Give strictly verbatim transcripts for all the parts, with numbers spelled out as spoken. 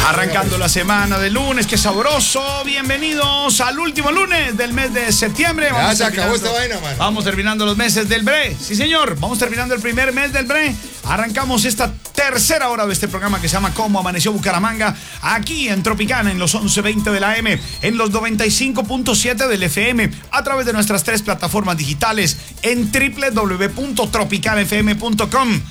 Arrancando la semana de lunes, qué sabroso. Bienvenidos al último lunes del mes de septiembre. Ya se acabó esta vaina, mano. Vamos terminando los meses del B R E. Sí, señor. Vamos terminando el primer mes del B R E. Arrancamos esta tercera hora de este programa que se llama Cómo Amaneció Bucaramanga, aquí en Tropicana, en los once veinte de la A M, en los noventa y cinco punto siete del F M, a través de nuestras tres plataformas digitales, en doble u doble u doble u punto tropicana f m punto com.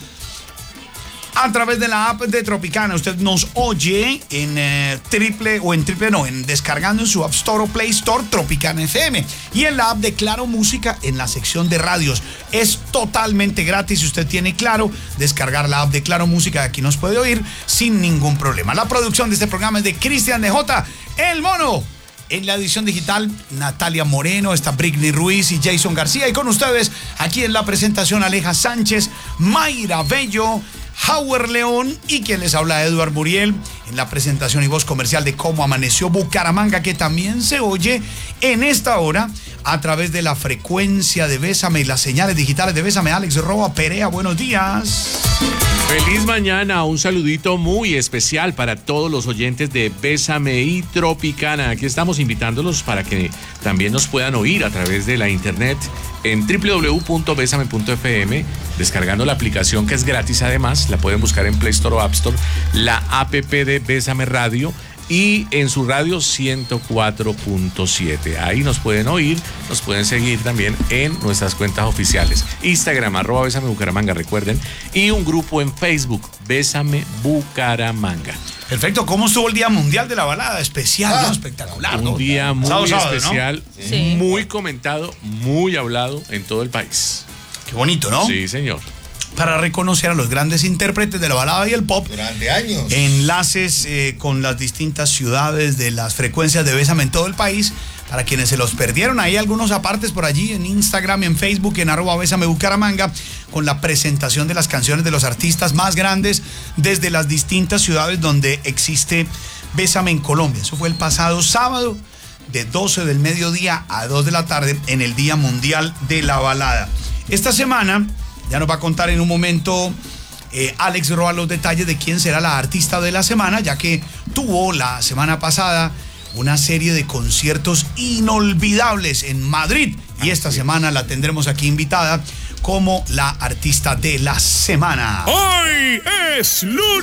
A través de la app de Tropicana, usted nos oye en eh, triple o en triple no, en descargando en su App Store o Play Store Tropicana F M y en la app de Claro Música en la sección de radios. Es totalmente gratis si usted tiene Claro, descargar la app de Claro Música, aquí nos puede oír sin ningún problema. La producción de este programa es de Cristian D J, el mono. En la edición digital, Natalia Moreno, está Britney Ruiz y Jason García. Y con ustedes, aquí en la presentación, Aleja Sánchez, Mayra Bello, Howard León y quien les habla, Eduard Muriel, en la presentación y voz comercial de Cómo Amaneció Bucaramanga, que también se oye en esta hora a través de la frecuencia de Bésame y las señales digitales de Bésame. Alex Roa Perea, buenos días. Feliz mañana, un saludito muy especial para todos los oyentes de Bésame y Tropicana. Aquí estamos invitándolos para que también nos puedan oír a través de la internet en doble u doble u doble u punto besame punto f m, descargando la aplicación que es gratis además, la pueden buscar en Play Store o App Store, la app de Bésame Radio y en su radio ciento cuatro punto siete. Ahí nos pueden oír, nos pueden seguir también en nuestras cuentas oficiales. Instagram, arroba Bésame Bucaramanga, recuerden, y un grupo en Facebook, Bésame Bucaramanga. Perfecto, ¿cómo estuvo el Día Mundial de la Balada? Especial, ah, ¿no? Espectacular, ¿no? Un día muy sábado, sábado, especial, ¿no? Sí. Muy comentado, muy hablado en todo el país. Qué bonito, ¿no? Sí, señor. Para reconocer a los grandes intérpretes de la balada y el pop. Durante años. Enlaces eh, con las distintas ciudades de las frecuencias de Bésame en todo el país. Para quienes se los perdieron, hay algunos apartes por allí en Instagram y en Facebook, en arroba Bésame Bucaramanga, con la presentación de las canciones de los artistas más grandes desde las distintas ciudades donde existe Bésame en Colombia. Eso fue el pasado sábado, de doce del mediodía a dos de la tarde, en el Día Mundial de la Balada. Esta semana ya nos va a contar en un momento eh, Alex Roa los detalles de quién será la artista de la semana, ya que tuvo la semana pasada una serie de conciertos inolvidables en Madrid y esta semana la tendremos aquí invitada como la artista de la semana. Hoy es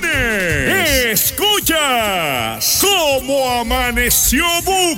lunes. Escuchas Cómo Amaneció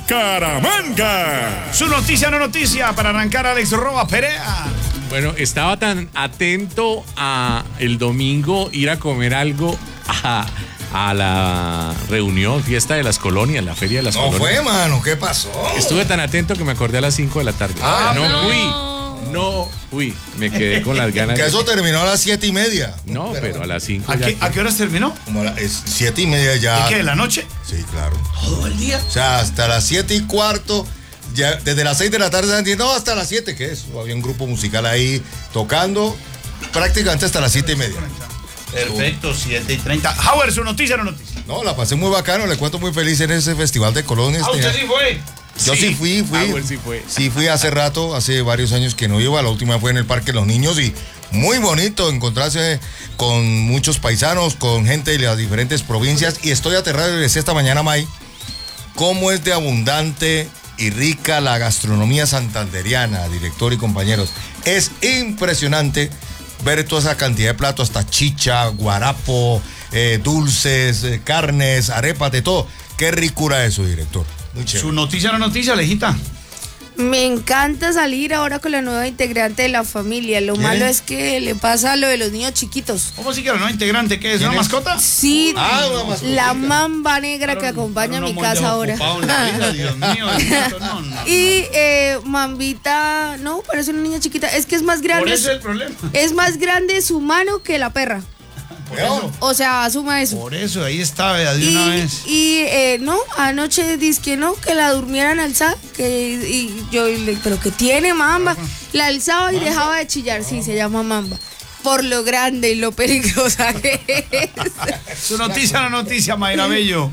Bucaramanga. Su noticia no noticia para arrancar, Alex Roa Perea. Bueno, estaba tan atento a el domingo ir a comer algo a, a la reunión, fiesta de las colonias, la feria de las no colonias. No fue, mano, ¿qué pasó? Estuve tan atento que me acordé a las cinco de la tarde. Ah, no, no fui, no fui. Me quedé con las ganas. Que de... eso terminó a las siete y media. No, pero, pero a las cinco. ¿A qué, ya... ¿A qué horas terminó? Como a las siete y media ya. ¿De qué? ¿De la noche? Sí, claro. ¿Todo el día? O sea, hasta las siete y cuarto. Ya, desde las seis de la tarde están diciendo, no, hasta las siete, ¿qué es? Había un grupo musical ahí tocando prácticamente hasta las siete y media. Perfecto, siete y treinta. Howard, su noticia no noticia. No, la pasé muy bacano, le cuento muy feliz en ese festival de colonias. Ah, ¿usted sí fue? Yo sí, sí fui, fui. Howard sí fue. Sí fui hace rato, hace varios años que no iba, la última fue en el Parque de los Niños y muy bonito encontrarse con muchos paisanos, con gente de las diferentes provincias y estoy aterrado, le decía esta mañana, May, cómo es de abundante y rica la gastronomía santanderiana, director y compañeros. Es impresionante ver toda esa cantidad de platos, hasta chicha, guarapo, eh, dulces, eh, carnes, arepas, de todo. Qué ricura eso, director. Muy chévere. Su noticia no noticia, Alejita. Me encanta salir ahora con la nueva integrante de la familia. Lo ¿Qué? malo es que le pasa lo de los niños chiquitos. ¿Cómo así que la nueva integrante? ¿Qué es? ¿Una es? mascota? Sí, Ah, una mascotica. la mamba negra Claro, que acompaña a claro, mi no, casa muy ahora. desocupado en la vida, Dios mío, Dios mío, no, no, no. Y eh, Mambita, no, parece una niña chiquita. Es que es más grande. Por eso es el problema. Es más grande su mano que la perra. Por eso. O sea, asuma eso. Por eso, ahí está, vea, de Y, una vez. y eh, no, anoche dice que no, que la durmieran alzada, que y yo le, pero que tiene Mamba. La alzaba y dejaba de chillar, sí, se llama Mamba. Por lo grande y lo peligrosa que es. Su noticia no noticia, Mayra Bello.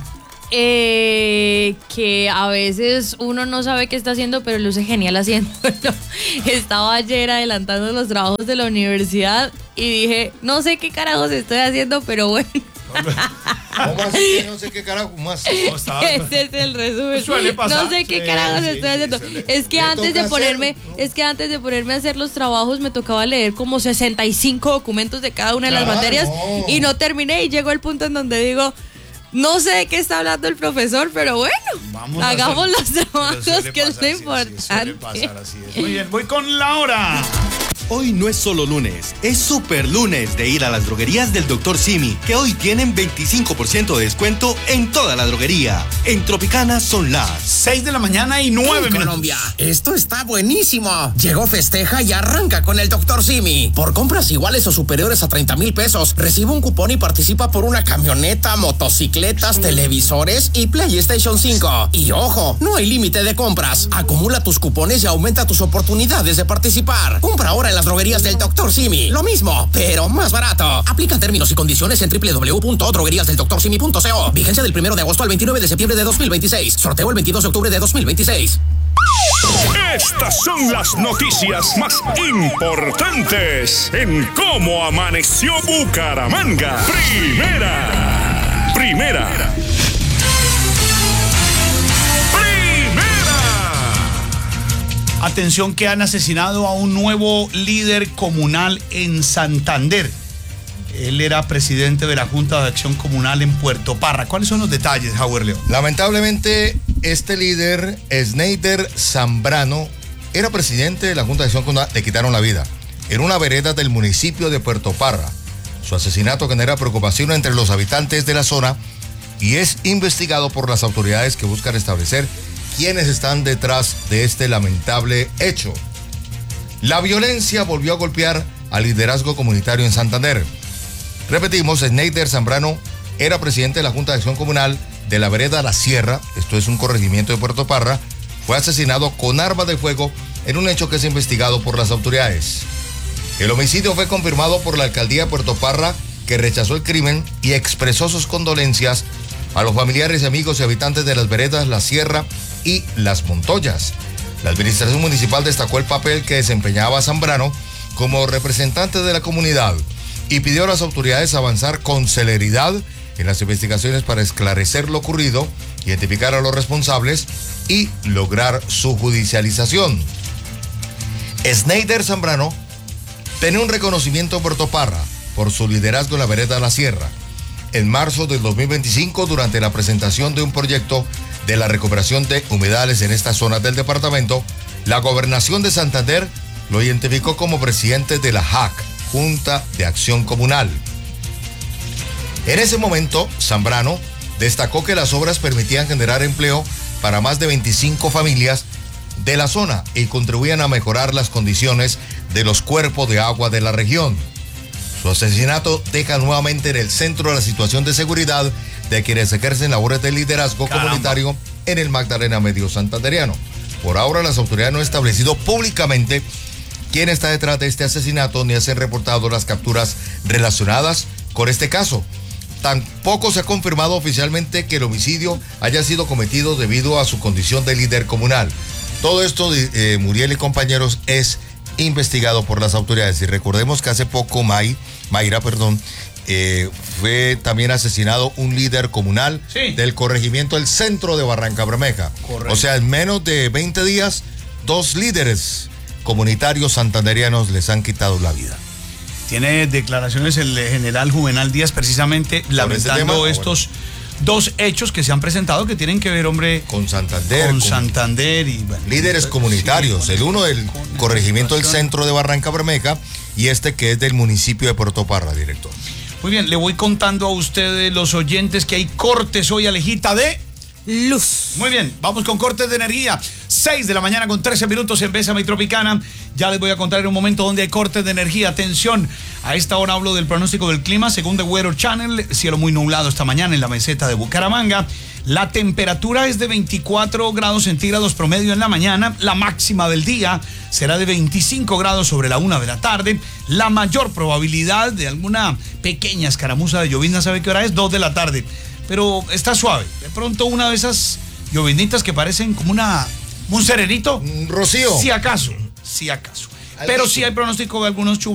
Eh, que a veces uno no sabe qué está haciendo, pero luce genial haciéndolo. Estaba ayer adelantando los trabajos de la universidad y dije, no sé qué carajos estoy haciendo, pero bueno. ¿Cómo así que no sé qué carajo más? Ese es el resumen. Suele pasar. No sé qué Sí, carajos sí, estoy sí, haciendo. suele- Es que Me antes de toca ponerme, hacer, ¿no? es que antes de ponerme a hacer los trabajos me tocaba leer como sesenta y cinco documentos de cada una de las Claro. materias y no terminé y llegó el punto en donde digo, no sé de qué está hablando el profesor, pero bueno, Vamos a hagamos hacer- los Pero trabajos suele que es pasar, lo sí, sí, suele importante. pasar, así es. Muy bien, voy con la hora. Hoy no es solo lunes, es super lunes de ir a las droguerías del doctor Simi, que hoy tienen veinticinco por ciento de descuento en toda la droguería. En Tropicana son las seis de la mañana y nueve En minutos. Colombia, esto está buenísimo. Llegó, festeja y arranca con el doctor Simi. Por compras iguales o superiores a treinta mil pesos, recibe un cupón y participa por una camioneta, motocicletas, televisores y PlayStation cinco. Y ojo, no hay límite de compras. Acumula tus cupones y aumenta tus oportunidades de participar. Compra ahora en las droguerías del doctor Simi. Lo mismo, pero más barato. Aplican términos y condiciones en doble u doble u doble u punto droguerías del doctor simi punto co. Vigencia del primero de agosto al veintinueve de septiembre de dos mil veintiséis. Sorteo el veintidós de octubre de dos mil veintiséis. Estas son las noticias más importantes en Cómo Amaneció Bucaramanga. Primera. Primera. Atención que han asesinado a un nuevo líder comunal en Santander. Él era presidente de la Junta de Acción Comunal en Puerto Parra. ¿Cuáles son los detalles, Howard León? Lamentablemente, este líder, Sneider Zambrano, era presidente de la Junta de Acción Comunal, le quitaron la vida en una vereda del municipio de Puerto Parra. Su asesinato genera preocupación entre los habitantes de la zona y es investigado por las autoridades que buscan establecer quiénes están detrás de este lamentable hecho. La violencia volvió a golpear al liderazgo comunitario en Santander. Repetimos, Sneider Zambrano era presidente de la Junta de Acción Comunal de la vereda La Sierra, esto es un corregimiento de Puerto Parra, fue asesinado con arma de fuego en un hecho que es investigado por las autoridades. El homicidio fue confirmado por la alcaldía de Puerto Parra, que rechazó el crimen y expresó sus condolencias a los familiares y amigos y habitantes de las veredas La Sierra y Las Montoyas. La administración municipal destacó el papel que desempeñaba Zambrano como representante de la comunidad y pidió a las autoridades avanzar con celeridad en las investigaciones para esclarecer lo ocurrido, identificar a los responsables y lograr su judicialización. Sneider Zambrano tenía un reconocimiento en Puerto Parra por su liderazgo en la vereda La Sierra. En marzo del dos mil veinticinco, durante la presentación de un proyecto de la recuperación de humedales en estas zonas del departamento, la Gobernación de Santander lo identificó como presidente de la J A C, Junta de Acción Comunal. En ese momento, Zambrano destacó que las obras permitían generar empleo para más de veinticinco familias de la zona y contribuían a mejorar las condiciones de los cuerpos de agua de la región. Su asesinato deja nuevamente en el centro la situación de seguridad de quienes ejercen labores de liderazgo Caramba. comunitario en el Magdalena Medio Santanderiano. Por ahora, las autoridades no han establecido públicamente quién está detrás de este asesinato ni se han reportado las capturas relacionadas con este caso. Tampoco se ha confirmado oficialmente que el homicidio haya sido cometido debido a su condición de líder comunal. Todo esto, eh, Muriel y compañeros, es investigado por las autoridades. Y recordemos que hace poco, May, Mayra, perdón, eh, fue también asesinado un líder comunal Sí. del corregimiento del centro de Barranca Bermeja. Correcto. O sea, en menos de veinte días, dos líderes comunitarios santanderianos les han quitado la vida. Tiene declaraciones el general Juvenal Díaz precisamente lamentando tema? estos dos hechos que se han presentado que tienen que ver, hombre, Con Santander. con con Santander y bueno, líderes sí, comunitarios. con El uno del con esta corregimiento del situación. centro de Barranca Bermeja y este que es del municipio de Puerto Parra, director. Muy bien, le voy contando a ustedes, los oyentes, que hay cortes hoy, Alejita, de Luz. Muy bien, vamos con cortes de energía. seis de la mañana con trece minutos en Bésame Tropicana. Ya les voy a contar en un momento dónde hay cortes de energía. Atención, a esta hora hablo del pronóstico del clima. Según The Weather Channel, cielo muy nublado esta mañana en la meseta de Bucaramanga. La temperatura es de veinticuatro grados centígrados promedio en la mañana. La máxima del día será de veinticinco grados sobre la una de la tarde. La mayor probabilidad de alguna pequeña escaramuza de llovizna, ¿sabe qué hora es? dos de la tarde. Pero está suave. De pronto una de esas lloviznitas que parecen como una un serenito. Un rocío. Si acaso, si acaso. Pero sí hay pronóstico de algunos chubascos.